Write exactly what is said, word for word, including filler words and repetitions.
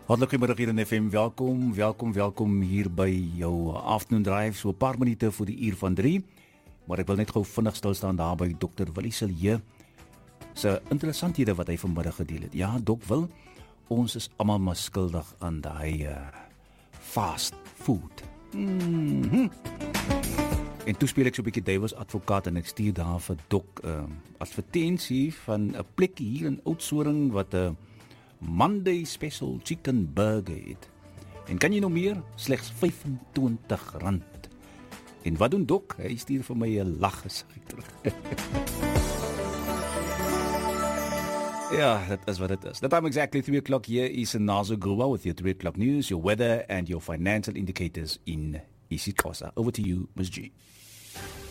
Hartlik goeiemiddag hier in F M. Welkom, welkom, welkom hier by jou afternoon drive, so 'n paar minute voor die uur van drie. Maar ek wil net gou vinnig stil staan daar by dokter Willie Silje se interessanthede wat hy vanmiddag gedeel het. Ja, dok Wil, ons is almal maar skuldig aan daai uh, fast food. Mm-hmm. En toe speel ek so 'n bietjie duiwels advokaat en ek stuur daar vir dok 'n uh, advertensie van 'n plek hier in Oudtshoorn wat 'n uh, Monday Special Chicken Burger het. En kan jy nog meer? Slegs vyfentwintig rand. En wat doen dok? Hy stuur vir my 'n lag gesig terug. Ja, that is what it is. The time exactly three o'clock here is in Nazo Gruwa with your three o'clock news, your weather and your financial indicators in isiXhosa. Over to you, Miz G.